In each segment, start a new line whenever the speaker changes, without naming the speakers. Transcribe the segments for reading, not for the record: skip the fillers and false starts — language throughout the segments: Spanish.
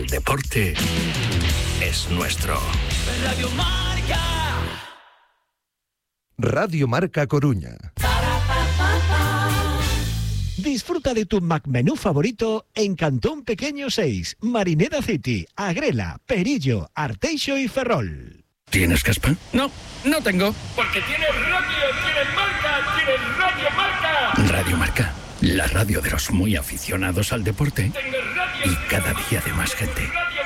deporte es nuestro.
Radio Marca.
Radio Marca Coruña.
Disfruta de tu McMenú favorito en Cantón Pequeño 6, Marineda City, Agrela, Perillo, Arteixo y Ferrol.
¿Tienes caspa?
No tengo. Porque tienes radio, tienes marca, tienes Radio Marca.
Radio Marca, la radio de los muy aficionados al deporte y cada día de más gente.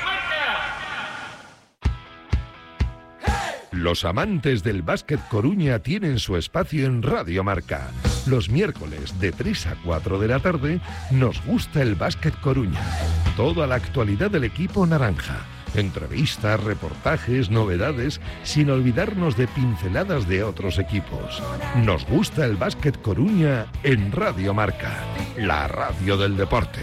Los amantes del básquet Coruña tienen su espacio en Radio Marca. Los miércoles de 3 a 4 de la tarde nos gusta el básquet Coruña. Toda la actualidad del equipo naranja. Entrevistas, reportajes, novedades, sin olvidarnos de pinceladas de otros equipos. Nos gusta el básquet Coruña en Radio Marca, la radio del deporte.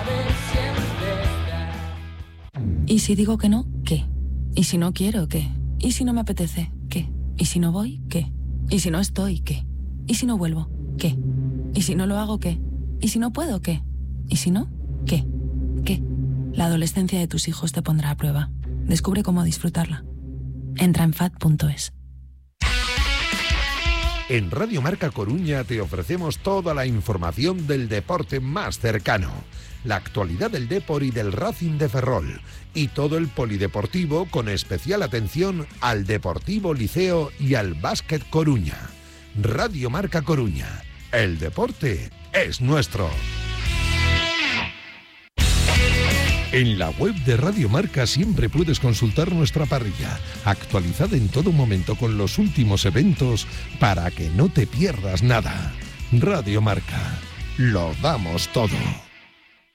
¿Y si digo que no? ¿Qué? ¿Y si no quiero? ¿Qué? ¿Y si no me apetece? ¿Qué? ¿Y si no voy? ¿Qué? ¿Y si no estoy? ¿Qué? ¿Y si no vuelvo? ¿Qué? ¿Y si no lo hago? ¿Qué? ¿Y si no puedo? ¿Qué? ¿Y si no? ¿Qué? ¿Qué? La adolescencia de tus hijos te pondrá a prueba. Descubre cómo disfrutarla. Entra en FAD.es.
En Radio Marca Coruña te ofrecemos toda la información del deporte más cercano. La actualidad del Depor y del Racing de Ferrol. Y todo el polideportivo con especial atención al Deportivo Liceo y al Básquet Coruña. Radio Marca Coruña. El deporte es nuestro. En la web de Radio Marca siempre puedes consultar nuestra parrilla, actualizada en todo momento con los últimos eventos para que no te pierdas nada. Radio Marca. Lo damos todo.